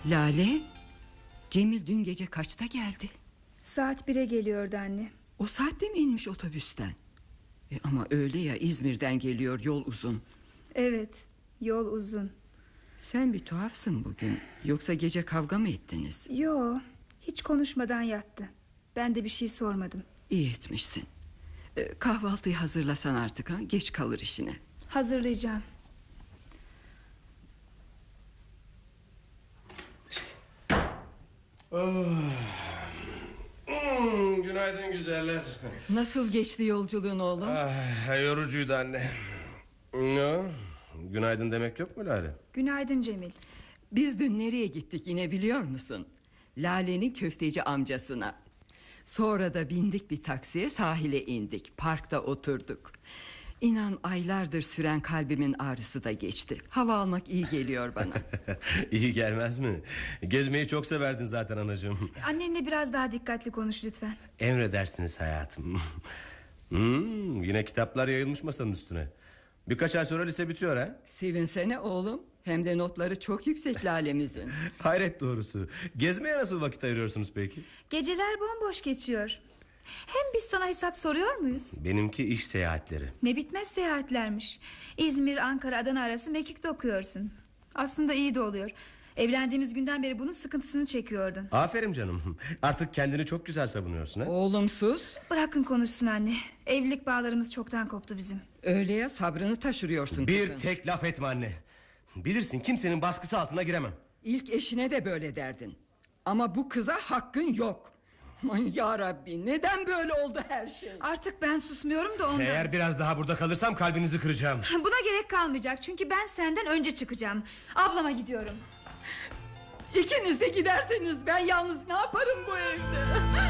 Lale, Cemil dün gece kaçta geldi? Saat 1'e geliyordu anne. O saatte mi inmiş otobüsten? Ama öyle ya, İzmir'den geliyor, yol uzun. Evet, yol uzun. Sen bir tuhafsın bugün. Yoksa gece kavga mı ettiniz? Yo, hiç konuşmadan yattı. Ben de bir şey sormadım. İyi etmişsin. Kahvaltıyı hazırlasan artık, ha? Geç kalır işine. Hazırlayacağım. Günaydın güzeller. Nasıl geçti yolculuğun oğlum? Yorucuydu anne. Ne? Günaydın demek yok mu Lale? Günaydın Cemil. Biz dün nereye gittik yine biliyor musun? Lale'nin köfteci amcasına. Sonra da bindik bir taksiye, sahile indik. Parkta oturduk. İnan aylardır süren kalbimin ağrısı da geçti. Hava almak iyi geliyor bana. İyi gelmez mi? Gezmeyi çok severdin zaten anacığım. Annenle biraz daha dikkatli konuş lütfen. Emredersiniz hayatım. Yine kitaplar yayılmış masanın üstüne. Birkaç ay sonra lise bitiyor ha? Sevinsene oğlum. Hem de notları çok yüksek Lale'mizin. Hayret doğrusu. Gezmeye nasıl vakit ayırıyorsunuz peki? Geceler bomboş geçiyor. Hem biz sana hesap soruyor muyuz? Benimki iş seyahatleri. Ne bitmez seyahatlermiş. İzmir, Ankara, Adana arası mekikte okuyorsun. Aslında iyi de oluyor. Evlendiğimiz günden beri bunun sıkıntısını çekiyordun. Aferin canım. Artık kendini çok güzel savunuyorsun ha? Oğlum sus. Bırakın konuşsun anne. Evlilik bağlarımız çoktan koptu bizim. Öyle ya, sabrını taşırıyorsun Bir kızım. tek laf etme anne. Bilirsin kimsenin baskısı altına giremem. İlk eşine de böyle derdin. Ama bu kıza hakkın yok. Aman yarabbi, neden böyle oldu her şey? Artık ben susmuyorum da ondan. Eğer biraz daha burada kalırsam kalbinizi kıracağım. Buna gerek kalmayacak çünkü ben senden önce çıkacağım. Ablama gidiyorum. İkiniz de giderseniz ben yalnız ne yaparım bu evde?